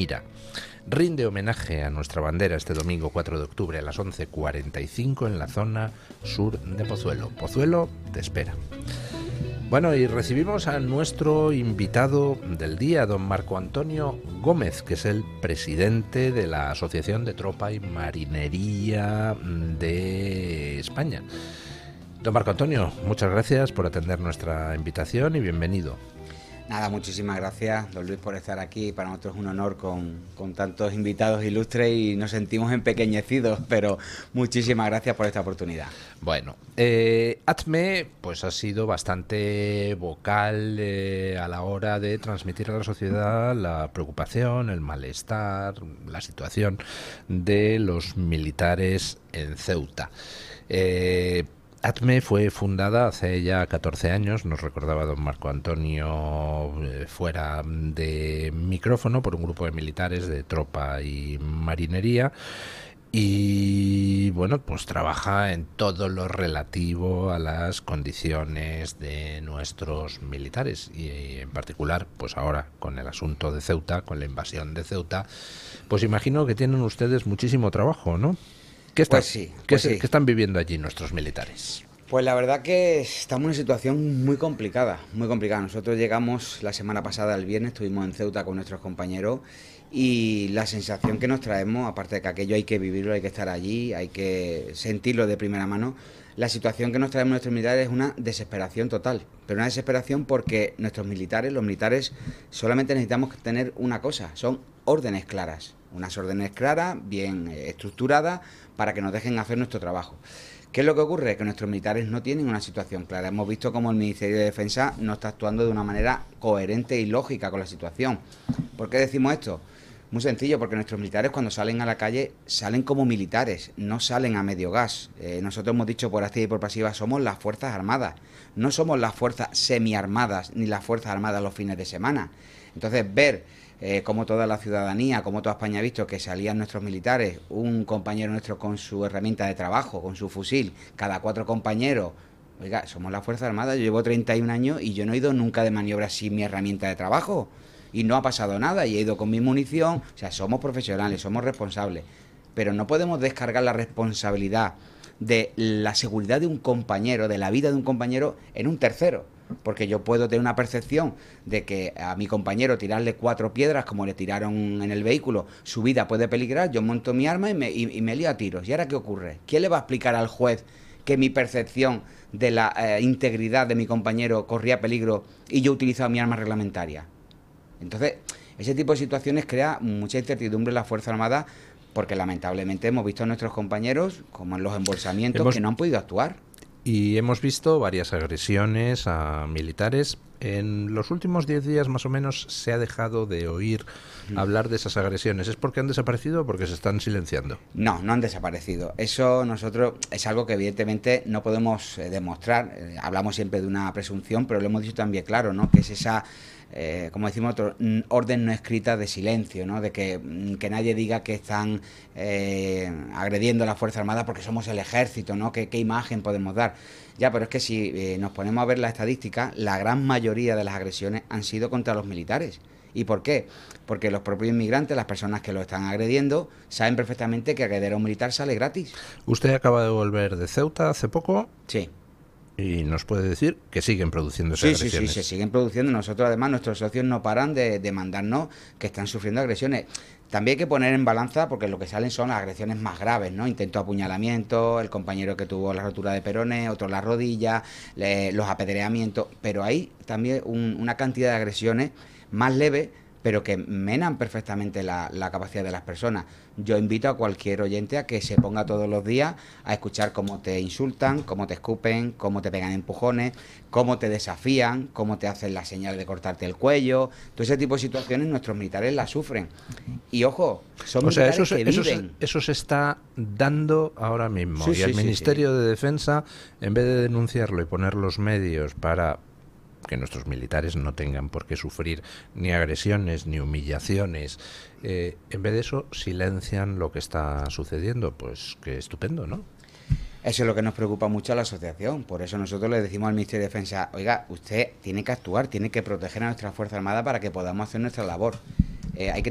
Altamira. Rinde homenaje a nuestra bandera este domingo 4 de octubre a las 11:45 en la zona sur de Pozuelo. Pozuelo te espera. Bueno, y recibimos a nuestro invitado del día, don Marco Antonio Gómez, que es el presidente de la Asociación de Tropa y Marinería de España. Don Marco Antonio, muchas gracias por atender nuestra invitación y bienvenido. Nada, muchísimas gracias, don Luis, por estar aquí. Para nosotros es un honor con tantos invitados ilustres y nos sentimos empequeñecidos, pero muchísimas gracias por esta oportunidad. Bueno, ATME pues ha sido bastante vocal a la hora de transmitir a la sociedad la preocupación, el malestar, la situación de los militares en Ceuta. ATME fue fundada hace ya 14 años, nos recordaba don Marco Antonio fuera de micrófono, por un grupo de militares de tropa y marinería. Y bueno, pues trabaja en todo lo relativo a las condiciones de nuestros militares y en particular, pues ahora con el asunto de Ceuta, con la invasión de Ceuta, pues imagino que tienen ustedes muchísimo trabajo, ¿no? ¿Qué están viviendo allí nuestros militares? Pues la verdad que estamos en una situación muy complicada, muy complicada. Nosotros llegamos la semana pasada, el viernes, estuvimos en Ceuta con nuestros compañeros y la sensación que nos traemos, aparte de que aquello hay que vivirlo, hay que estar allí, hay que sentirlo de primera mano, la situación que nos traemos nuestros militares es una desesperación total, pero una desesperación porque los militares solamente necesitamos tener una cosa, son órdenes claras, unas órdenes claras, bien estructuradas, para que nos dejen hacer nuestro trabajo. ¿Qué es lo que ocurre? Que nuestros militares no tienen una situación clara. Hemos visto cómo el Ministerio de Defensa no está actuando de una manera coherente y lógica con la situación. ¿Por qué decimos esto? Muy sencillo, porque nuestros militares cuando salen a la calle salen como militares, no salen a medio gas. Nosotros hemos dicho por activa y por pasiva, somos las Fuerzas Armadas, no somos las fuerzas semiarmadas ni las Fuerzas Armadas los fines de semana. Entonces ver como toda la ciudadanía, como toda España ha visto que salían nuestros militares, un compañero nuestro con su herramienta de trabajo, con su fusil, cada 4 compañeros. Oiga, somos la Fuerza Armada, yo llevo 31 años y yo no he ido nunca de maniobra sin mi herramienta de trabajo. Y no ha pasado nada, y he ido con mi munición. O sea, somos profesionales, somos responsables. Pero no podemos descargar la responsabilidad de la seguridad de un compañero, de la vida de un compañero, en un tercero. Porque yo puedo tener una percepción de que a mi compañero tirarle 4 piedras como le tiraron en el vehículo, su vida puede peligrar, yo monto mi arma y me lío a tiros. ¿Y ahora qué ocurre? ¿Quién le va a explicar al juez que mi percepción de la integridad de mi compañero corría peligro y yo utilizaba mi arma reglamentaria? Entonces, ese tipo de situaciones crea mucha incertidumbre en la Fuerza Armada, porque lamentablemente hemos visto a nuestros compañeros, como en los embolsamientos, que no han podido actuar. Y hemos visto varias agresiones a militares. En los últimos 10 días más o menos se ha dejado de oír hablar de esas agresiones. ¿Es porque han desaparecido o porque se están silenciando? No, no han desaparecido. Eso nosotros es algo que evidentemente no podemos demostrar. Hablamos siempre de una presunción, pero lo hemos dicho también claro, ¿no? Que es esa... como decimos nosotros, orden no escrita de silencio, ¿no? De que nadie diga que están agrediendo a la Fuerza Armada porque somos el ejército, ¿no? ¿Qué imagen podemos dar? Ya, pero es que si nos ponemos a ver la estadística, la gran mayoría de las agresiones han sido contra los militares. ¿Y por qué? Porque los propios inmigrantes, las personas que lo están agrediendo, saben perfectamente que agredir a un militar sale gratis. ¿Usted acaba de volver de Ceuta hace poco? Sí. Y nos puede decir que siguen produciéndose agresiones. Sí, se siguen produciendo. Nosotros, además, nuestros socios no paran de mandarnos que están sufriendo agresiones. También hay que poner en balanza, porque lo que salen son las agresiones más graves, ¿no? Intento de apuñalamiento, el compañero que tuvo la rotura de peroné, otro la rodilla, los apedreamientos. Pero hay también una cantidad de agresiones más leves, pero que menan perfectamente la capacidad de las personas. Yo invito a cualquier oyente a que se ponga todos los días a escuchar cómo te insultan, cómo te escupen, cómo te pegan empujones, cómo te desafían, cómo te hacen la señal de cortarte el cuello. Todo ese tipo de situaciones nuestros militares las sufren. Y ojo, son militares que viven. Eso se está dando ahora mismo. Y el Ministerio de Defensa, en vez de denunciarlo y poner los medios para que nuestros militares no tengan por qué sufrir ni agresiones ni humillaciones, en vez de eso silencian lo que está sucediendo. Pues qué estupendo, ¿no? Eso es lo que nos preocupa mucho a la asociación. Por eso nosotros le decimos al Ministerio de Defensa: oiga, usted tiene que actuar, tiene que proteger a nuestra Fuerza Armada para que podamos hacer nuestra labor. Hay que